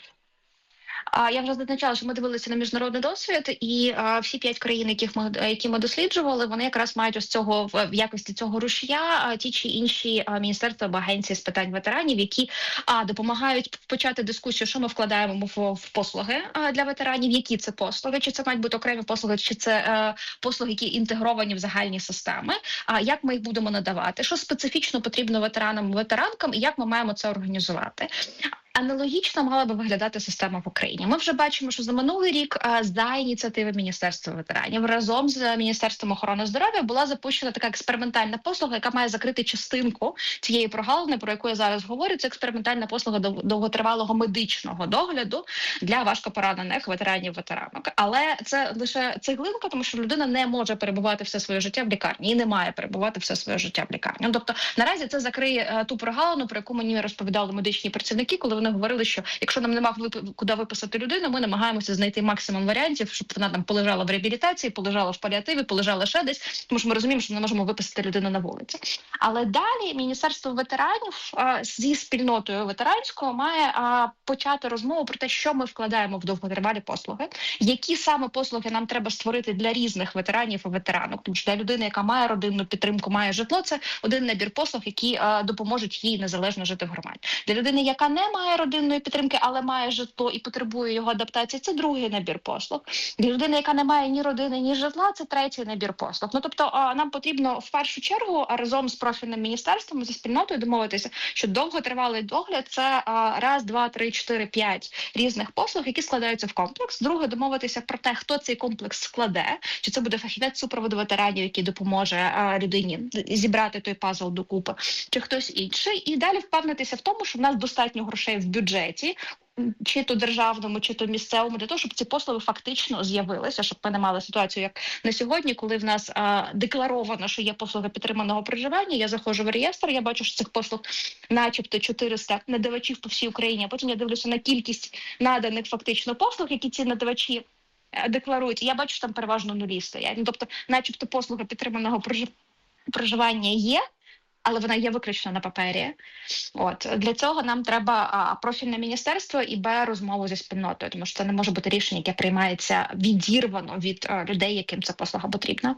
Я вже зазначала, що ми дивилися на міжнародний досвід, і а, всі п'ять країн, яких ми які ми досліджували, вони якраз мають ось цього в якості цього рушія, а ті чи інші а, міністерства або агенції з питань ветеранів, які а допомагають почати дискусію, що ми вкладаємо в, в послуги а, для ветеранів, які це послуги, чи це мають бути окремі послуги, чи це а, послуги, які інтегровані в загальні системи. А як ми їх будемо надавати, що специфічно потрібно ветеранам, ветеранкам, і як ми маємо це організувати. Аналогічно мала би виглядати система в Україні. Ми вже бачимо, що за минулий рік за ініціативи Міністерства ветеранів разом з Міністерством охорони здоров'я була запущена така експериментальна послуга, яка має закрити частинку цієї прогалини, про яку я зараз говорю. Це експериментальна послуга довготривалого медичного догляду для важкопоранених ветеранів-ветеранок. Але це лише цеглинка, тому що людина не може перебувати все своє життя в лікарні і не має перебувати все своє життя в лікарні. Тобто наразі це закриє ту прогалину, про яку мені розповідали медичні працівники, коли вони говорили, що якщо нам нема куди виписати людину, ми намагаємося знайти максимум варіантів, щоб вона там полежала в реабілітації, полежала в паліативі, полежала ще десь, тому що ми розуміємо, що ми не можемо виписати людину на вулиці. Але далі Міністерство ветеранів а, зі спільнотою ветеранською має а, почати розмову про те, що ми вкладаємо в довготривалі послуги, які саме послуги нам треба створити для різних ветеранів і ветеранок. Тому що для людини, яка має родинну підтримку, має житло, це один набір послуг, які а, допоможуть їй незалежно жити в громаді. Для людини, яка не має родинної підтримки, але має житло і потребує його адаптації, це другий набір послуг. Для людини, яка не має ні родини, ні житла, це третій набір послуг. Ну, тобто нам потрібно в першу чергу разом з профільним міністерством, зі спільнотою домовитися, що довготривалий догляд – це раз, два, три, чотири, п'ять різних послуг, які складаються в комплекс. Друге, домовитися про те, хто цей комплекс складе, чи це буде фахівець супроводу ветеранів, який допоможе людині зібрати той пазл докупи, чи хтось інший. І далі впевнитися в тому, що в нас достатньо грошей в бюджеті, чи то державному, чи то місцевому, для того, щоб ці послуги фактично з'явилися, щоб ми не мали ситуацію, як на сьогодні, коли в нас а, декларовано, що є послуги підтриманого проживання, я заходжу в реєстр, я бачу, що цих послуг начебто чотириста надавачів по всій Україні, а потім я дивлюся на кількість наданих фактично послуг, які ці надавачі декларують, і я бачу, що там переважно нулі стоять. Ну, тобто, начебто послуга підтриманого проживання є, але вона є виключно на папері. От для цього нам треба а, профільне міністерство і б розмову зі спільнотою, тому що це не може бути рішення, яке приймається відірвано від а, людей, яким ця послуга потрібна.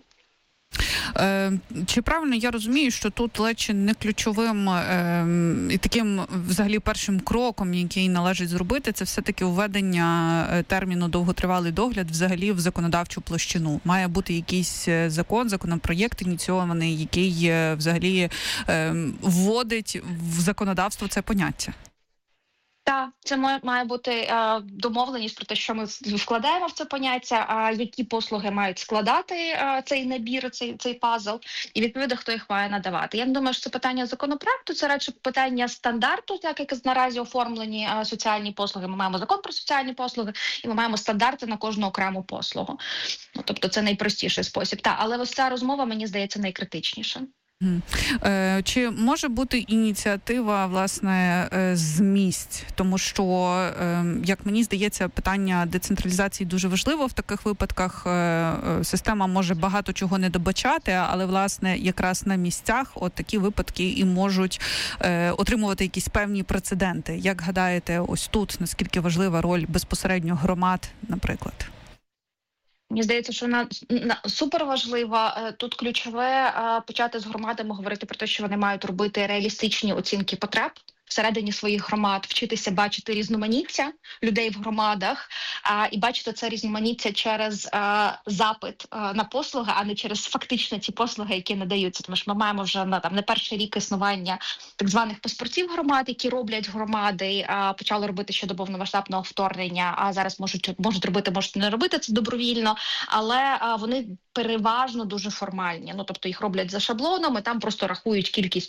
Е, чи правильно я розумію, що тут ледь не ключовим е, і таким взагалі першим кроком, який належить зробити, це все-таки введення терміну довготривалий догляд взагалі в законодавчу площину? Має бути якийсь закон, законопроєкт ініційований, який взагалі е, вводить в законодавство це поняття? Так, це має, має бути е, домовленість про те, що ми вкладаємо в це поняття, а які послуги мають складати е, цей набір, цей, цей пазл, і відповідно, хто їх має надавати. Я не думаю, що це питання законопроекту, це радше питання стандарту, так як наразі оформлені е, соціальні послуги. Ми маємо закон про соціальні послуги, і ми маємо стандарти на кожну окрему послугу. Ну, тобто це найпростіший спосіб. Так, але ось ця розмова, мені здається, найкритичніша. Чи може бути ініціатива, власне, з місць? Тому що, як мені здається, питання децентралізації дуже важливо в таких випадках. Система може багато чого не добачати, але, власне, якраз на місцях от такі випадки і можуть отримувати якісь певні прецеденти. Як гадаєте, ось тут, наскільки важлива роль безпосередньо громад, наприклад? Мені здається, що вона супер важлива. Тут ключове почати з громадами говорити про те, що вони мають робити реалістичні оцінки потреб всередині своїх громад, вчитися бачити різноманіття людей в громадах а, і бачити це різноманіття через а, запит а, на послуги, а не через фактично ті послуги, які надаються. Тому що ми маємо вже на там не перший рік існування так званих паспортів громад, які роблять громади, а, почали робити ще до повномасштабного вторгнення, а зараз можуть можуть робити, можуть не робити це добровільно, але а, вони переважно дуже формальні. Ну тобто їх роблять за шаблоном, і там просто рахують кількість